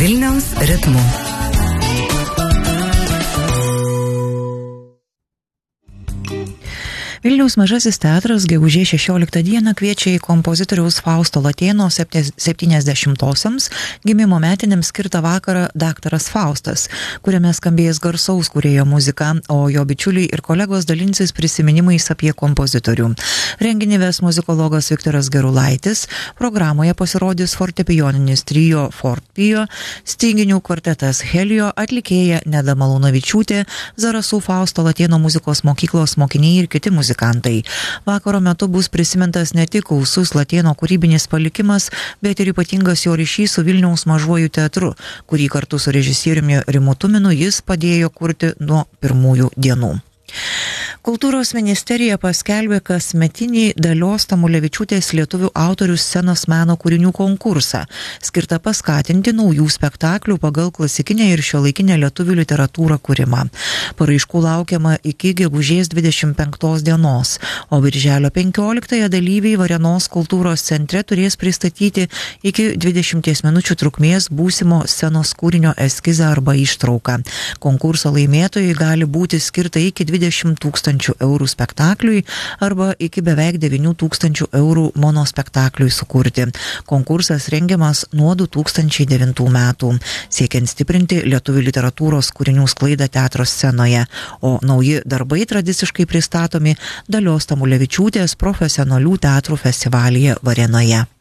Vilniaus ritmu. Vilniaus Mažasis teatras gegužės 16 dieną kviečia į kompozitoriaus Fausto Latėno 70-osiams gimimo metinėms skirtą vakarą Daktaras Faustas, kuriame skambės garsaus kūrėjo muzika, o jo bičiuliai ir kolegos dalinsis prisiminimais apie kompozitorių. Renginį ves muzikologas Viktoras Gerulaitis, programoje pasirodys fortepijoninis trio Fortpio, styginių kvartetas Helio, atlikėja Neda Malūnavičiūtė, Zarasų Fausto Latėno muzikos mokyklos mokiniai ir kiti muzikantai. Vakaro metu bus prisimintas ne tik gausus Latėno kūrybinis palikimas, bet ir ypatingas jo ryšys su Vilniaus Mažuoju teatru, kurį kartu su režisieriumi Rimu Tuminu jis padėjo kurti nuo pirmųjų dienų. Kultūros ministerija paskelbė kasmetinį Dalios Tamulevičiūtės lietuvių autorių scenos meno kūrinių konkursą, skirtą paskatinti naujų spektaklių pagal klasikinę ir šiuolaikinę lietuvių literatūrą kūrimą. Paraiškų laukiama iki gegužės 25 dienos, o birželio 15 dalyviai Varėnos kultūros centre turės pristatyti iki 20 minučių trukmės būsimo scenos kūrinio eskizą arba ištrauką. Konkurso laimėtojai gali būti skirta iki 20 000 eurų spektakliui arba iki beveik 9 000 eurų monospektakliui sukurti. Konkursas rengiamas nuo 2009 metų, siekiant stiprinti lietuvių literatūros kūrinių sklaidą teatro scenoje, o nauji darbai tradiciškai pristatomi Dalios Tamulevičiūtės profesionalių teatrų festivalyje Varėnoje.